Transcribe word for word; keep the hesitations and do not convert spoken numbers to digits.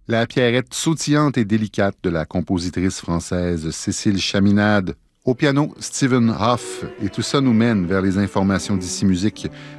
La pierrette sautillante et délicate de la compositrice française Cécile Chaminade. Au piano, Stephen Hoff. Et tout ça nous mène vers les informations d'Ici Musique